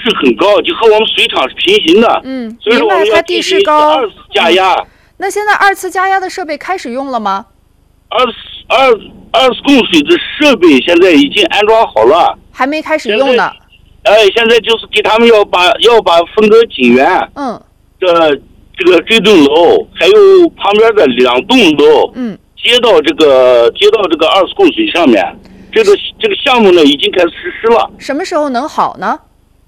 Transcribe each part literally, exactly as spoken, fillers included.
势很高，就和我们水厂是平行的。 嗯， 所以说我们要地势高， 二次加压、 嗯。那现在二次加压的设备开始用了吗？ 二次二二次供水的设备现在已经安装好了， 还没开始用呢。 哎，现在就是给他们要把要把分隔井源， 嗯， 这这个这栋楼还有旁边的两栋楼， 嗯， 接到这个接到这个二次供水上面，这个这个项目呢已经开始实施了。 什么时候能好呢？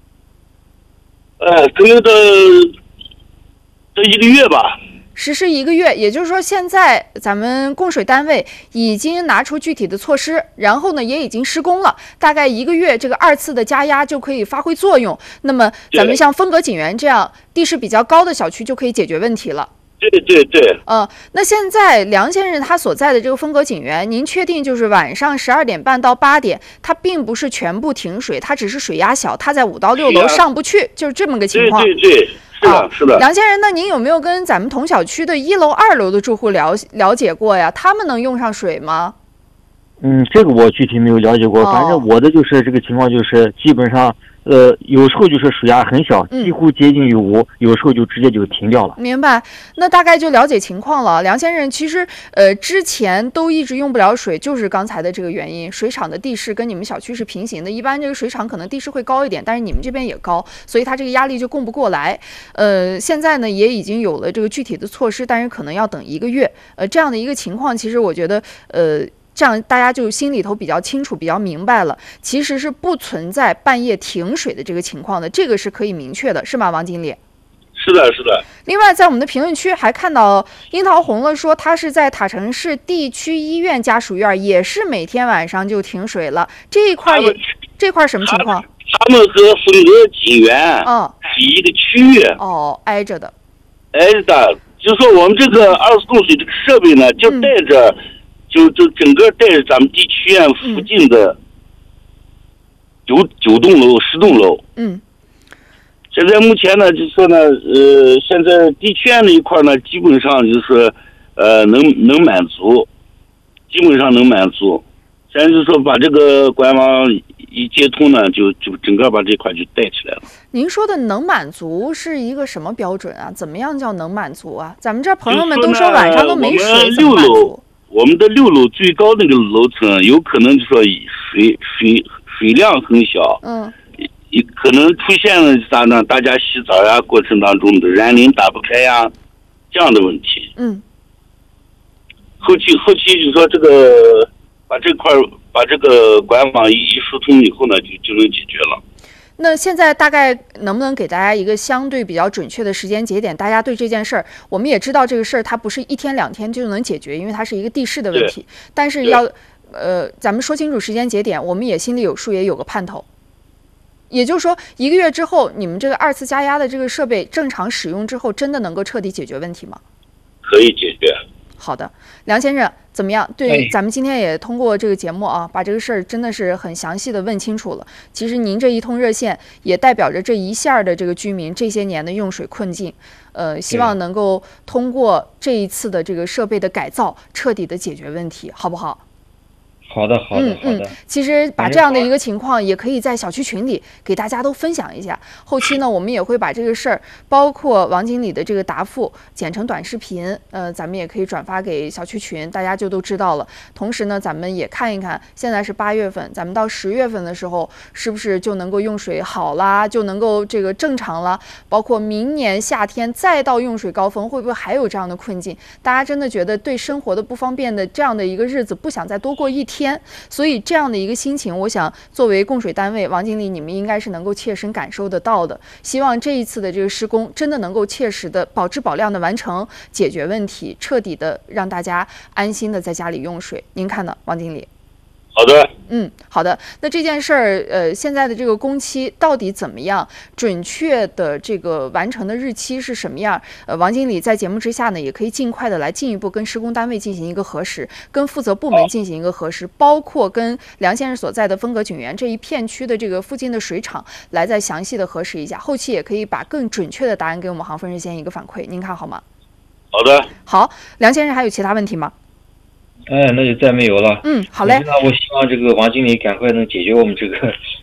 呃，可能的这一个月吧。 实施一个月，也就是说，现在咱们供水单位已经拿出具体的措施，然后呢，也已经施工了。大概一个月，这个二次的加压就可以发挥作用。那么，咱们像分隔井源这样地势比较高的小区就可以解决问题了。 对对对。 呃，那现在梁先生他所在的这个分隔井源，您确定就是晚上十二点半到八点，它并不是全部停水，它只是水压小，它在五到六楼上不去，啊、就是这么个情况。 对对对。是的，是的。 梁先生，那您有没有跟咱们同小区的一楼、二楼的住户了了解过呀？他们能用上水吗？ 嗯，这个我具体没有了解过， 哦、 反正我的就是这个情况，就是基本上，呃，有时候就是水压很小，几乎接近于无，嗯、有时候就直接就停掉了。 明白，那大概就了解情况了。梁先生，其实呃之前都一直用不了水，就是刚才的这个原因。水厂的地势跟你们小区是平行的，一般这个水厂可能地势会高一点，但是你们这边也高，所以它这个压力就供不过来。呃，现在呢也已经有了这个具体的措施，但是可能要等一个月。呃，这样的一个情况，其实我觉得呃。这样大家就心里头比较清楚，比较明白了，其实是不存在半夜停水的这个情况的，这个是可以明确的，是吗，王经理？ 是的，是的。 另外，在我们的评论区还看到樱桃红了说，他是在塔城市地区医院家属院，也是每天晚上就停水了，这一块也这块什么情况？ 他们和分隔井源哦是一个区域哦，挨着的， 挨着的，就是说我们这个二次供水这个设备呢，就带着。嗯就就整个带着咱们地区院附近的九、嗯、九栋楼、十栋楼。 嗯。 现在目前呢，就是说呢，呃，现在地区院那一块呢，基本上就是呃能能满足，基本上能满足。现在就是说把这个官网一接通呢，就就整个把这块就带起来了。 您说的能满足是一个什么标准啊？怎么样叫能满足啊？咱们这朋友们都说晚上都没水，怎么满足？ 我们的六楼最高那个楼层，有可能就说水水水量很小， 嗯， 也可能出现了啥呢？大家洗澡呀过程当中的燃淋打不开呀，这样的问题。 嗯， 后期后期就说这个把这块把这个管网一一疏通以后呢，就就能解决了。 那现在大概能不能给大家一个相对比较准确的时间节点？大家对这件事儿，我们也知道这个事儿它不是一天两天就能解决，因为它是一个地势的问题。但是要呃，咱们说清楚时间节点，我们也心里有数，也有个盼头。也就是说，一个月之后，你们这个二次加压的这个设备正常使用之后，真的能够彻底解决问题吗？ 可以解决。 好的，梁先生怎么样？对，咱们今天也通过这个节目啊，把这个事儿真的是很详细的问清楚了。其实您这一通热线也代表着这一线的这个居民这些年的用水困境，呃，希望能够通过这一次的这个设备的改造，彻底的解决问题，好不好？ 好的，好的，好的。 嗯嗯，其实把这样的一个情况，也可以在小区群里给大家都分享一下。后期呢，我们也会把这个事儿，包括王经理的这个答复，剪成短视频，呃，咱们也可以转发给小区群，大家就都知道了。同时呢，咱们也看一看，现在是八月份，咱们到十月份的时候，是不是就能够用水好啦，就能够这个正常了？包括明年夏天再到用水高峰，会不会还有这样的困境？大家真的觉得对生活的不方便的这样的一个日子，不想再多过一天。天，所以这样的一个心情，我想作为供水单位，王经理你们应该是能够切身感受得到的。希望这一次的这个施工真的能够切实的保质保量的完成，解决问题，彻底的让大家安心的在家里用水。您看呢，王经理？ 好的， 嗯，好的。那这件事儿，呃，现在的这个工期到底怎么样？准确的这个完成的日期是什么样？呃，王经理在节目之下呢，也可以尽快的来进一步跟施工单位进行一个核实，跟负责部门进行一个核实，包括跟梁先生所在的分隔井源这一片区的这个附近的水厂来再详细的核实一下。后期也可以把更准确的答案给我们航分热线一个反馈，您看好吗？ 好的。 好，梁先生还有其他问题吗？ 哎，那就再没有了。 嗯，好嘞。 那我希望这个王经理赶快能解决我们这个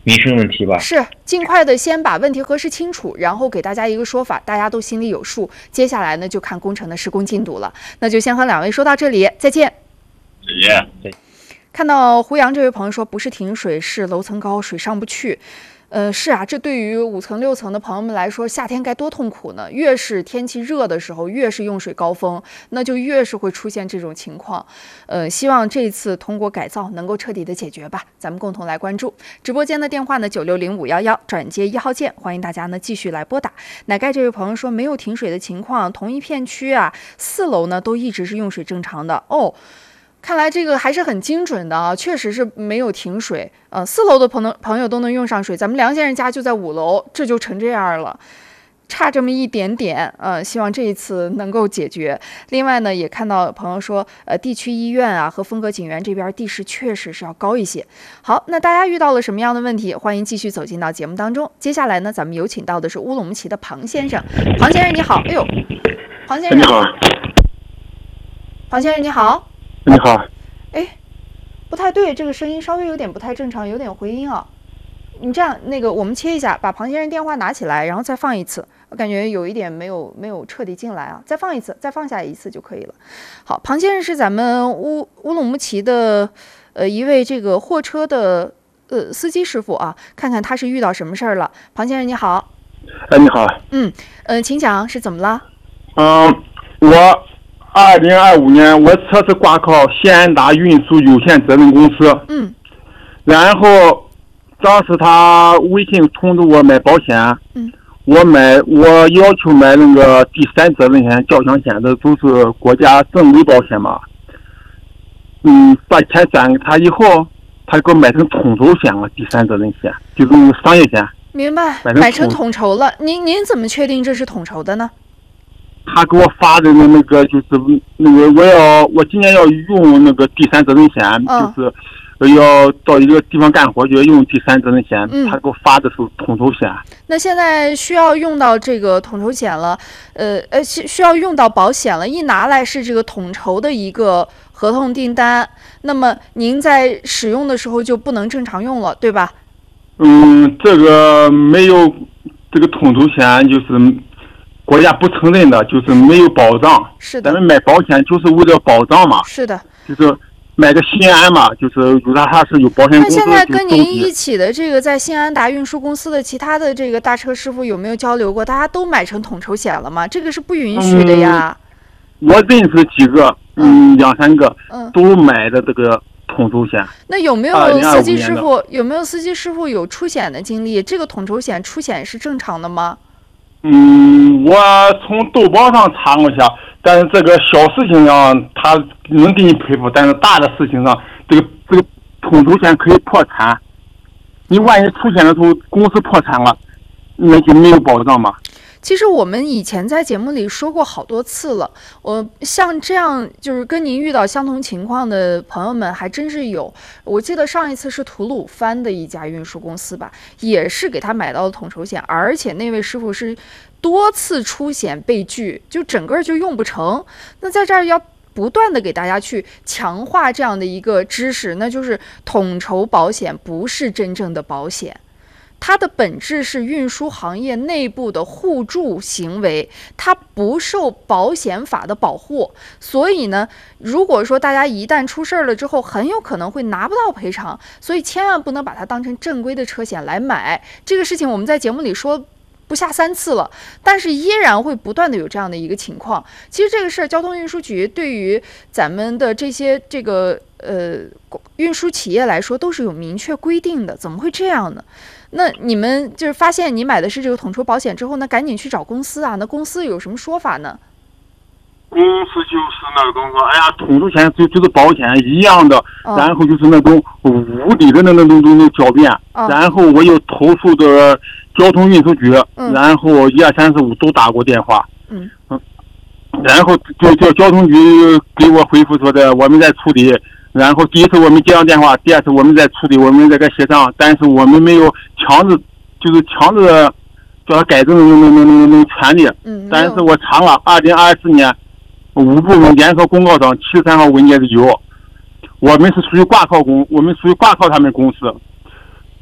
民生问题吧。 是，尽快的先把问题核实清楚，然后给大家一个说法，大家都心里有数。接下来呢，就看工程的施工进度了。那就先和两位说到这里，再见。 再见。再见。 看到胡杨这位朋友说，不是停水，是楼层高，水上不去。呃，是啊，这对于五层六层的朋友们来说，夏天该多痛苦呢？越是天气热的时候，越是用水高峰，那就越是会出现这种情况。呃，希望这次通过改造能够彻底的解决吧。咱们共同来关注。直播间的电话呢，九六零五幺幺，转接一号键，欢迎大家呢继续来拨打。奶盖这位朋友说，没有停水的情况，同一片区啊，四楼呢都一直是用水正常的哦。看来这个还是很精准的啊，确实是没有停水，呃，四楼的朋友朋友都能用上水，咱们梁先生家就在五楼，这就成这样了，差这么一点点，呃，希望这一次能够解决。另外呢，也看到朋友说，呃，地区医院啊和风格景园这边地势确实是要高一些。好，那大家遇到了什么样的问题？欢迎继续走进到节目当中。接下来呢，咱们有请到的是乌鲁木齐的庞先生。庞先生你好，哎呦，庞先生你好， 庞先生你好。 你好， 哎，不太对，这个声音稍微有点不太正常，有点回音啊。你这样，那个我们切一下，把庞先生电话拿起来，然后再放一次。我感觉有一点没有没有彻底进来啊，再放一次，再放下一次就可以了。好，庞先生是咱们乌乌鲁木齐的呃一位这个货车的呃司机师傅啊，看看他是遇到什么事儿了。庞先生你好。 哎，你好。 嗯呃，请讲，是怎么了？ 嗯，我。二零二五年，我车是挂靠西安达运输有限责任公司。 嗯。 然后，当时他微信通知我买保险。 嗯。 我买，我要求买那个第三责任险、交强险的，都是国家正规保险嘛。嗯，把钱转给他以后，他给我买成统筹险了，第三责任险就是那个商业险。 明白， 买买成统筹了。您您怎么确定这是统筹的呢？ 他给我发的那个就是那个我要我今年要用那个第三责任险， 嗯、 就是要到一个地方干活就要用第三责任险。 嗯、 他给我发的是统筹险。 那现在需要用到这个统筹险了，呃呃需需要用到保险了，一拿来是这个统筹的一个合同订单，那么您在使用的时候就不能正常用了，对吧？ 嗯，这个没有这个统筹险就是。国家不承认的，就是没有保障。 是的， 咱们买保险就是为了保障嘛。 是的， 就是买个新安嘛，就是有它它是有保险公司。 那现在跟您一起的这个在新安达运输公司的其他的这个大车师傅有没有交流过？大家都买成统筹险了吗？这个是不允许的呀。 嗯、我认识几个，嗯，两三个， 嗯， 都买的这个统筹险。 那有没有司机师傅？有没有司机师傅有出险的经历？这个统筹险出险是正常的吗？ 嗯，我从豆包上查过一下，但是这个小事情上他能给你赔付，但是大的事情上，这个这个统筹险可以破产。你万一出险的时候公司破产了，那就没有保障嘛。 其实我们以前在节目里说过好多次了，我像这样就是跟您遇到相同情况的朋友们还真是有。我记得上一次是吐鲁番的一家运输公司吧，也是给他买到了统筹险，而且那位师傅是多次出险被拒，就整个就用不成。那在这儿要不断的给大家去强化这样的一个知识，那就是统筹保险不是真正的保险。它的本质是运输行业内部的互助行为，它不受保险法的保护，所以呢，如果说大家一旦出事了之后，很有可能会拿不到赔偿，所以千万不能把它当成正规的车险来买。这个事情我们在节目里说不下三次了，但是依然会不断的有这样的一个情况。其实这个事儿，交通运输局对于咱们的这些这个呃运输企业来说都是有明确规定的，怎么会这样呢？那你们就是发现你买的是这个统筹保险之后呢，赶紧去找公司啊。那公司有什么说法呢？ 公司就是那种说，哎呀，统筹险就就是保险一样的， 哦、 然后就是那种无理的那种那种狡辩， 哦、 然后我又投诉的交通运输局， 嗯、 然后一二三四五都打过电话， 嗯嗯，然后就叫交通局给我回复说的，我们在处理。然后第一次我们接上电话，第二次我们在处理，我们在这协商，但是我们没有强制，就是强制叫他改正的那那那那权利。 嗯。 但是我查了，二零二四年五部门联合公告上七十三号文件是有，我们是属于挂靠公，我们属于挂靠他们公司。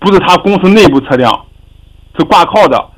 不是他公司内部车辆，是挂靠的。